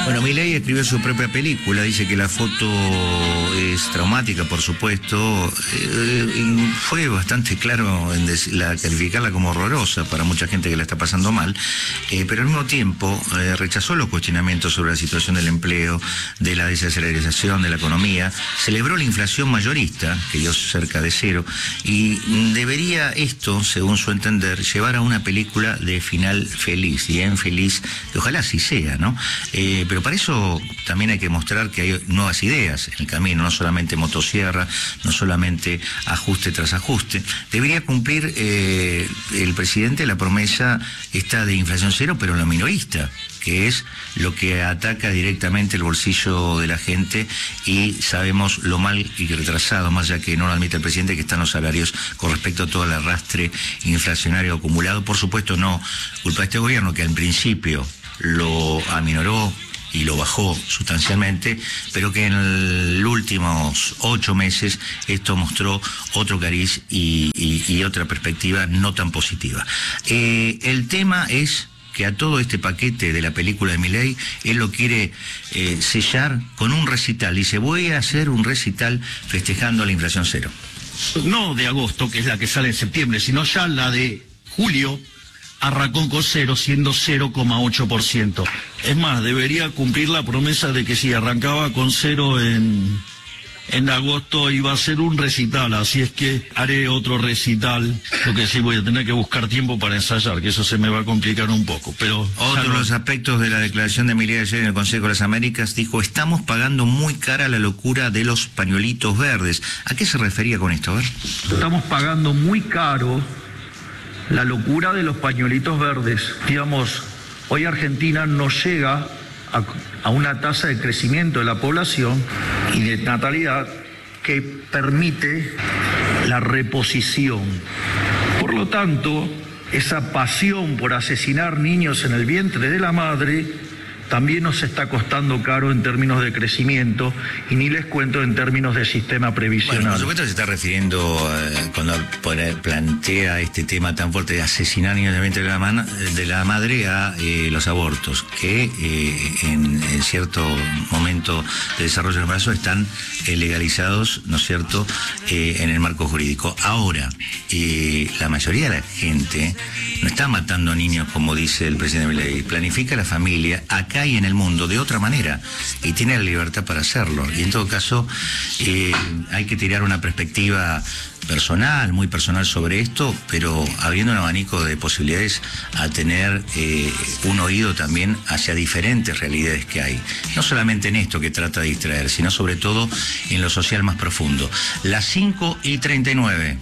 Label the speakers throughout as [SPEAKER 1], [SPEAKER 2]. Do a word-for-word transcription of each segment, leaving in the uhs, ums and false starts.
[SPEAKER 1] Bueno, Milei escribió su propia película, dice que la foto es traumática, por supuesto, eh, fue bastante claro en la, calificarla como horrorosa para mucha gente que la está pasando mal, eh, pero al mismo tiempo eh, rechazó los cuestionamientos sobre la situación del empleo, de la desaceleración de la economía, celebró la inflación mayorista, que dio cerca de cero, y debería esto, según su entender, llevar a una película de final feliz, bien feliz, que ojalá así sea, ¿no? Eh, pero para eso también hay que mostrar que hay nuevas ideas en el camino, no solamente motosierra, no solamente ajuste tras ajuste. Debería cumplir eh, el presidente la promesa esta de inflación cero, pero en lo minorista, que es lo que ataca directamente el bolsillo de la gente, y sabemos lo mal y retrasado, más allá que no lo admite el presidente, que están los salarios con respecto a todo el arrastre inflacionario acumulado. Por supuesto, no culpa de este gobierno, que en principio lo aminoró y lo bajó sustancialmente, pero que en los últimos ocho meses esto mostró otro cariz y, y, y otra perspectiva no tan positiva. Eh, el tema es que a todo este paquete de la película de Milei, él lo quiere eh, sellar con un recital. Dice, voy a hacer un recital festejando la inflación cero.
[SPEAKER 2] No de agosto, que es la que sale en septiembre, sino ya la de julio, arrancó con cero, siendo cero coma ocho por ciento. Es más, debería cumplir la promesa de que si arrancaba con cero en, en agosto iba a ser un recital, así es que haré otro recital, lo que sí voy a tener que buscar tiempo para ensayar, que eso se me va a complicar un poco, pero...
[SPEAKER 1] Otro de no... los aspectos de la declaración de Milei ayer en el Consejo de las Américas, dijo, estamos pagando muy cara la locura de los pañuelitos verdes. ¿A qué se refería con esto? A ver.
[SPEAKER 3] Estamos pagando muy caro la locura de los pañuelitos verdes. Digamos, hoy Argentina no llega a, a una tasa de crecimiento de la población y de natalidad que permite la reposición. Por lo tanto, esa pasión por asesinar niños en el vientre de la madre también nos está costando caro en términos de crecimiento, y ni les cuento en términos de sistema previsional.
[SPEAKER 1] Bueno, por supuesto se está refiriendo, eh, cuando plantea este tema tan fuerte de asesinar niños en el vientre de la, man, de la madre, a eh, los abortos, que eh, en, en cierto momento de desarrollo del embarazo están eh, legalizados, ¿no es cierto?, eh, en el marco jurídico. Ahora, eh, la mayoría de la gente no está matando niños, como dice el presidente Milei, planifica la familia acá y en el mundo de otra manera, y tiene la libertad para hacerlo. Y en todo caso, eh, hay que tirar una perspectiva personal, muy personal sobre esto, pero abriendo un abanico de posibilidades a tener eh, un oído también hacia diferentes realidades que hay. No solamente en esto que trata de distraer, sino sobre todo en lo social más profundo. Las cinco y treinta y nueve.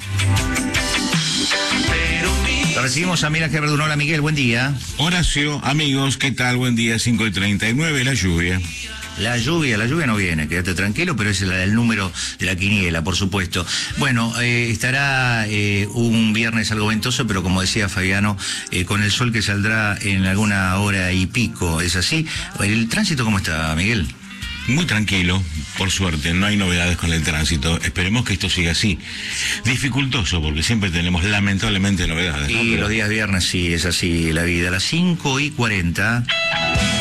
[SPEAKER 1] Recibimos a Miguel Verdún. Hola Miguel, buen día.
[SPEAKER 4] Horacio, amigos, ¿qué tal? Buen día, cinco y treinta y nueve, la lluvia.
[SPEAKER 1] La lluvia, la lluvia no viene, quédate tranquilo, pero es la del número de la quiniela, por supuesto. Bueno, eh, estará eh, un viernes algo ventoso, pero como decía Fabiano, eh, con el sol que saldrá en alguna hora y pico, ¿es así? ¿El tránsito cómo está, Miguel?
[SPEAKER 4] Muy tranquilo, por suerte, no hay novedades con el tránsito. Esperemos que esto siga así. Dificultoso, porque siempre tenemos lamentablemente novedades, ¿no?
[SPEAKER 1] Y
[SPEAKER 4] Pero...
[SPEAKER 1] los días viernes sí, es así la vida. A las cinco y cuarenta...